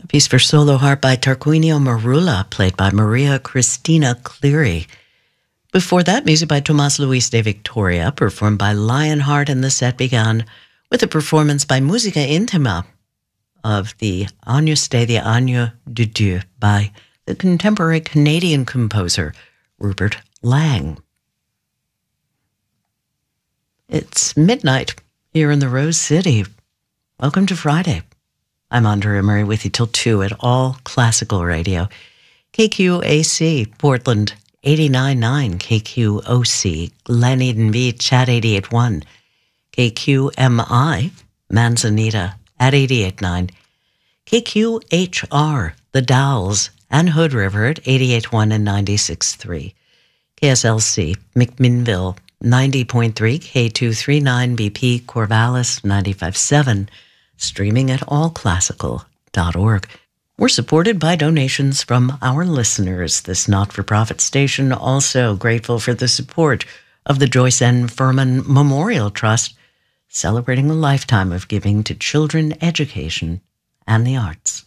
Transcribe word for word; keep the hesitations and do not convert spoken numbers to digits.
Piece for solo harp by Tarquinio Marula, played by Maria Cristina Cleary. Before that, music by Tomas Luis de Victoria, performed by Lionheart, and the set began with a performance by Musica Intima of the Agnus Dei, the Agnus de Dieu, by the contemporary Canadian composer Rupert Lang. It's midnight here in the Rose City. Welcome to Friday. I'm Andrea Murray with you till two at All Classical Radio. K Q A C, Portland eighty-nine point nine, K Q O C, Glen Eden Beach at eighty-eight point one, K Q M I, Manzanita at eighty-eight point nine, K Q H R, The Dalles and Hood River at eighty-eight point one and ninety-six point three, K S L C, McMinnville ninety point three, K two thirty-nine B P, Corvallis ninety-five point seven, streaming at all classical dot org. We're supported by donations from our listeners. This not-for-profit station also grateful for the support of the Joyce N. Furman Memorial Trust, celebrating a lifetime of giving to children, education, and the arts.